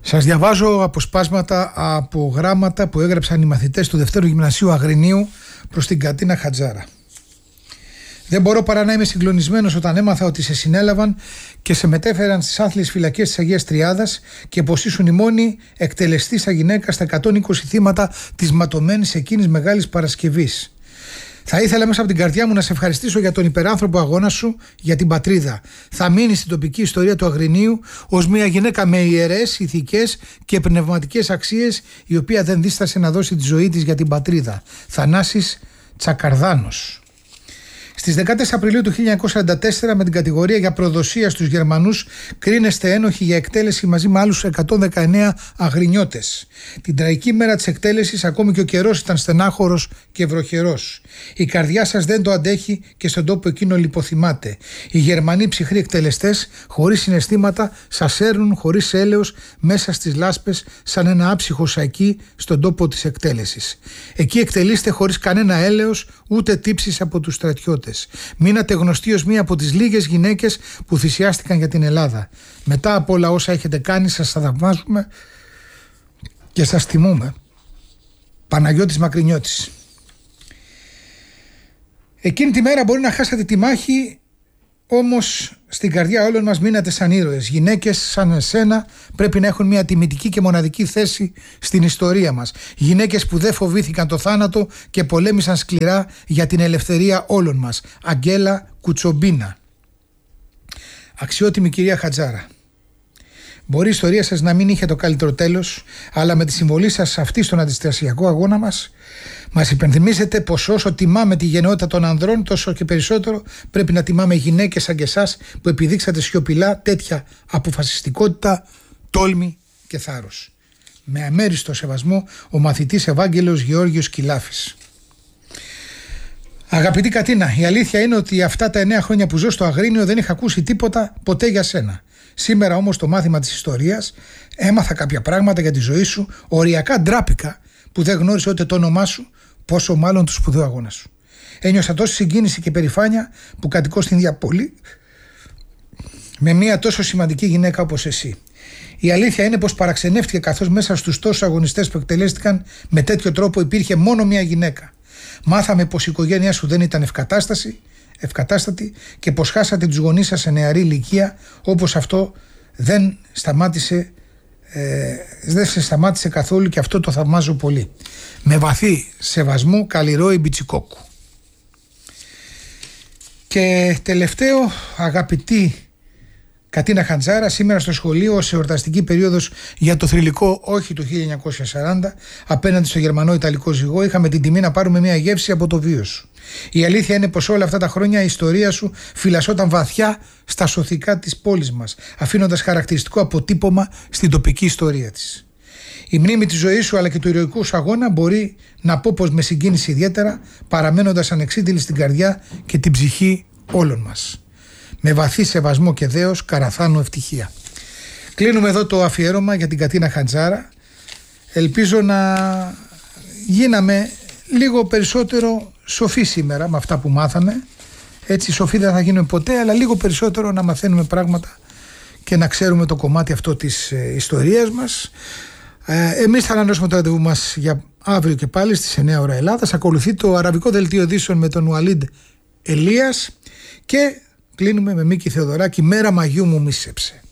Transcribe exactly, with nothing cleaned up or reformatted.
Σας διαβάζω αποσπάσματα από γράμματα που έγραψαν οι μαθητές του Δευτέρου Γυμνασίου Αγρινίου προς την Κατίνα Χατζάρα. Δεν μπορώ παρά να είμαι συγκλονισμένος όταν έμαθα ότι σε συνέλαβαν και σε μετέφεραν στις άθλιες φυλακές της Αγίας Τριάδας και πως ήσουν η μόνη εκτελεστήσα γυναίκα στα εκατόν είκοσι θύματα της ματωμένης εκείνης Μεγάλης Παρασκευής. Θα ήθελα μέσα από την καρδιά μου να σε ευχαριστήσω για τον υπεράνθρωπο αγώνα σου για την πατρίδα. Θα μείνει στην τοπική ιστορία του Αγρινίου ως μια γυναίκα με ιερές, ηθικές και πνευματικές αξίες, η οποία δεν δίστασε να δώσει τη ζωή της για την πατρίδα. Θανάσης Τσακαρδάνος. Στις δεκατέσσερις Απριλίου του χίλια εννιακόσια σαράντα τέσσερα, με την κατηγορία για προδοσία στους Γερμανούς, κρίνεστε ένοχοι για εκτέλεση μαζί με άλλους εκατόν δεκαεννέα αγρινιώτες. Την τραγική μέρα της εκτέλεσης, ακόμη και ο καιρός ήταν στενάχωρος και βροχερός. Η καρδιά σας δεν το αντέχει και στον τόπο εκείνο λιποθυμάται. Οι Γερμανοί ψυχροί εκτελεστές, χωρίς συναισθήματα, σας έρνουν χωρίς έλεος μέσα στις λάσπες, σαν ένα άψυχο σακί στον τόπο της εκτέλεσης. Εκεί εκτελείστε χωρίς κανένα έλεος, ούτε τύψεις από τους στρατιώτες. Μείνατε γνωστοί ως μία από τις λίγες γυναίκες που θυσιάστηκαν για την Ελλάδα. Μετά από όλα όσα έχετε κάνει, σας θαυμάζουμε και σας τιμούμε. Παναγιώτης Μακρινιώτης. Εκείνη τη μέρα μπορεί να χάσατε τη μάχη, όμως στην καρδιά όλων μας μείνατε σαν ήρωες. Γυναίκες σαν εσένα πρέπει να έχουν μια τιμητική και μοναδική θέση στην ιστορία μας. Γυναίκες που δεν φοβήθηκαν το θάνατο και πολέμησαν σκληρά για την ελευθερία όλων μας. Αγγέλα Κουτσομπίνα. Αξιότιμη κυρία Χατζάρα, μπορεί η ιστορία σας να μην είχε το καλύτερο τέλος, αλλά με τη συμβολή σας αυτή στον αντιστασιακό αγώνα μας, μας υπενθυμίζετε πως όσο τιμάμε τη γενναιότητα των ανδρών, τόσο και περισσότερο πρέπει να τιμάμε γυναίκες σαν και εσάς που επιδείξατε σιωπηλά τέτοια αποφασιστικότητα, τόλμη και θάρρος. Με αμέριστο σεβασμό, ο μαθητής Ευάγγελος Γεώργιος Κιλάφης. Αγαπητή Κατίνα, η αλήθεια είναι ότι αυτά τα εννέα χρόνια που ζω στο Αγρίνιο δεν είχα ακούσει τίποτα ποτέ για σένα. Σήμερα όμως το μάθημα της ιστορίας έμαθα κάποια πράγματα για τη ζωή σου, οριακά ντράπηκα που δεν γνώρισα ούτε το όνομά σου, πόσο μάλλον το σπουδαίο αγώνα σου. Ένιωσα τόση συγκίνηση και περηφάνεια που κατοικώ στην ίδια πόλη με μια τόσο σημαντική γυναίκα όπως εσύ. Η αλήθεια είναι πως παραξενεύτηκε καθώς μέσα στους τόσους αγωνιστές που εκτελέστηκαν με τέτοιο τρόπο υπήρχε μόνο μια γυναίκα. Μάθαμε πως η οικογένειά σου δεν ήταν ευκατάσταση, ευκατάστατη και πως χάσατε τους γονείς σας σε νεαρή ηλικία, όπως αυτό δεν σταμάτησε, ε, δεν σε σταμάτησε καθόλου και αυτό το θαυμάζω πολύ. Με βαθύ σεβασμό, Καλλιρόη Μπιτσικόκου. Και τελευταίο, αγαπητή Κατίνα Χατζάρα, σήμερα στο σχολείο, σε εορταστική περίοδος για το θρυλικό όχι του χίλια εννιακόσια σαράντα, απέναντι στο γερμανό-ιταλικό ζυγό, είχαμε την τιμή να πάρουμε μια γεύση από το βίο σου. Η αλήθεια είναι πως όλα αυτά τα χρόνια η ιστορία σου φυλασσόταν βαθιά στα σωθικά της πόλης μας, αφήνοντας χαρακτηριστικό αποτύπωμα στην τοπική ιστορία της. Η μνήμη της ζωής σου αλλά και του ηρωικού σου αγώνα μπορεί να πω πως με συγκίνησε ιδιαίτερα, παραμένοντας ανεξίτηλη στην καρδιά και την ψυχή όλων μας. Με βαθύ σεβασμό και δέος, Καραθάνου ευτυχία. Κλείνουμε εδώ το αφιέρωμα για την Κατίνα Χατζάρα. Ελπίζω να γίναμε λίγο περισσότερο σοφοί σήμερα με αυτά που μάθαμε. Έτσι σοφοί δεν θα γίνουμε ποτέ, αλλά λίγο περισσότερο να μαθαίνουμε πράγματα και να ξέρουμε το κομμάτι αυτό της ε, ιστορίας μας. Ε, εμείς θα ανανεώσουμε το ραντεβού μας για αύριο και πάλι στις εννέα ώρα Ελλάδας. Ακολουθεί το αραβικό δελτίο ειδήσεων με τον Ουαλίντ Ελίας και κλείνουμε με Μίκη Θεοδωράκη, μέρα Μαγιού μου μίσεψε.